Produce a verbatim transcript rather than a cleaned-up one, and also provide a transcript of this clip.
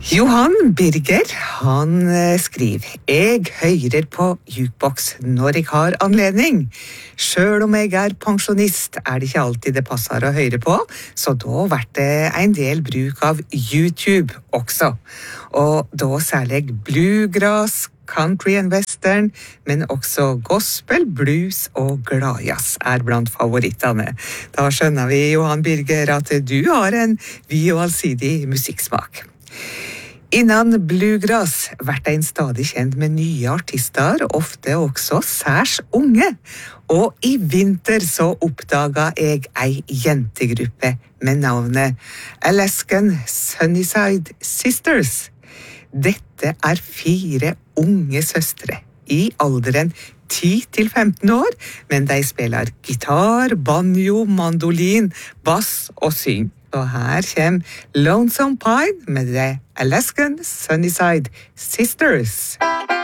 Johan Birger, han skriver «Jeg hører på jukebox når jeg har anledning. Selv om jeg er pensjonist er det ikke alltid det passer å høre på, så da blir det en del bruk av YouTube også. Og da særlig bluegrass, country and western, men også gospel, blues og gladjazz er blant favorittene. Da skjønner vi, Johan Birger, at du har en vid og allsidig musikksmak. Innan bluegrass blir en stadig kjent med nye artister, ofte også særs unge. Og i vinter så oppdaget jeg ei jentegruppe med navnet Alaskan Sunnyside Sisters. Dette er fire unge søstre i alderen ti til femten år, men de spiller gitar, banjo, mandolin, bass og syng. Og her kommer Lonesome Pine med The Alaskan Sunnyside Sisters.